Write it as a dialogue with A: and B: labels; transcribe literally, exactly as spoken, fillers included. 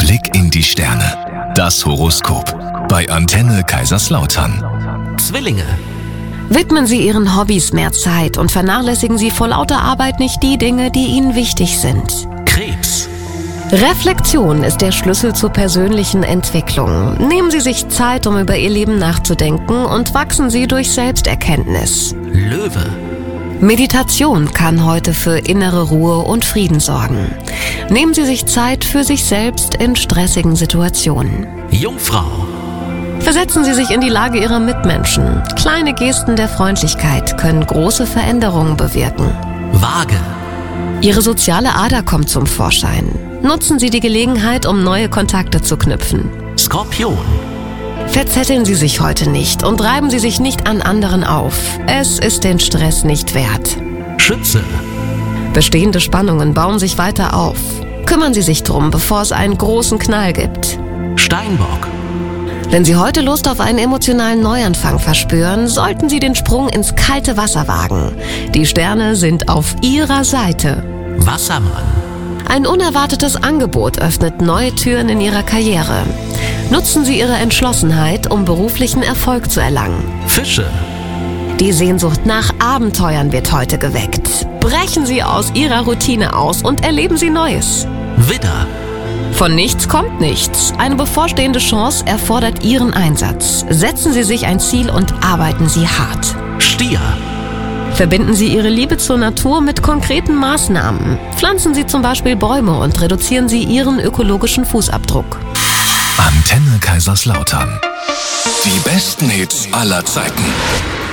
A: Blick in die Sterne. Das Horoskop bei Antenne Kaiserslautern.
B: Zwillinge.
C: Widmen Sie Ihren Hobbys mehr Zeit und vernachlässigen Sie vor lauter Arbeit nicht die Dinge, die Ihnen wichtig sind.
B: Krebs.
C: Reflexion ist der Schlüssel zur persönlichen Entwicklung. Nehmen Sie sich Zeit, um über Ihr Leben nachzudenken und wachsen Sie durch Selbsterkenntnis.
B: Löwe.
C: Meditation kann heute für innere Ruhe und Frieden sorgen. Nehmen Sie sich Zeit für sich selbst in stressigen Situationen.
B: Jungfrau.
C: Versetzen Sie sich in die Lage Ihrer Mitmenschen. Kleine Gesten der Freundlichkeit können große Veränderungen bewirken.
B: Waage.
C: Ihre soziale Ader kommt zum Vorschein. Nutzen Sie die Gelegenheit, um neue Kontakte zu knüpfen.
B: Skorpion.
C: Verzetteln Sie sich heute nicht und reiben Sie sich nicht an anderen auf. Es ist den Stress nicht wert.
B: Schütze.
C: Bestehende Spannungen bauen sich weiter auf. Kümmern Sie sich drum, bevor es einen großen Knall gibt.
B: Steinbock.
C: Wenn Sie heute Lust auf einen emotionalen Neuanfang verspüren, sollten Sie den Sprung ins kalte Wasser wagen. Die Sterne sind auf Ihrer Seite.
B: Wassermann.
C: Ein unerwartetes Angebot öffnet neue Türen in Ihrer Karriere. Nutzen Sie Ihre Entschlossenheit, um beruflichen Erfolg zu erlangen.
B: Fische.
C: Die Sehnsucht nach Abenteuern wird heute geweckt. Brechen Sie aus Ihrer Routine aus und erleben Sie Neues.
B: Widder.
C: Von nichts kommt nichts. Eine bevorstehende Chance erfordert Ihren Einsatz. Setzen Sie sich ein Ziel und arbeiten Sie hart.
B: Stier.
C: Verbinden Sie Ihre Liebe zur Natur mit konkreten Maßnahmen. Pflanzen Sie zum Beispiel Bäume und reduzieren Sie Ihren ökologischen Fußabdruck.
A: Antenne Kaiserslautern. Die besten Hits aller Zeiten.